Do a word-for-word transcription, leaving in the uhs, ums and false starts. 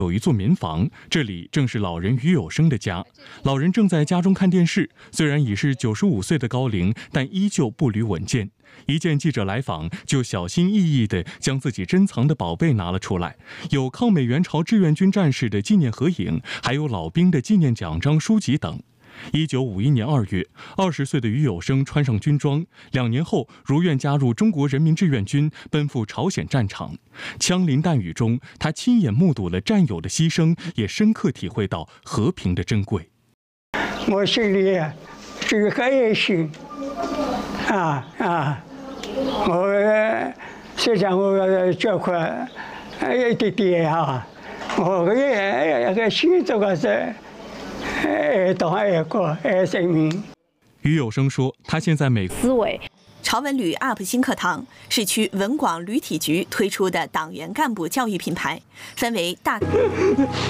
有一座民房，这里正是老人于有生的家。老人正在家中看电视，虽然已是九十五岁的高龄，但依旧步履稳健。一见记者来访，就小心翼翼地将自己珍藏的宝贝拿了出来，有抗美援朝志愿军战士的纪念合影，还有老兵的纪念奖章、书籍等。一九五一年二月，二十岁的于有生穿上军装，两年后如愿加入中国人民志愿军，奔赴朝鲜战场。枪林弹雨中，他亲眼目睹了战友的牺牲，也深刻体会到和平的珍贵。 我心里是开心啊啊！我虽然我这块一点点哈，我也也心这个是。爱党爱国爱生命。 于有生说，他现在每思维。 朝文旅 U P 新课堂是区文广旅体局推出的党员干部教育品牌，分为大。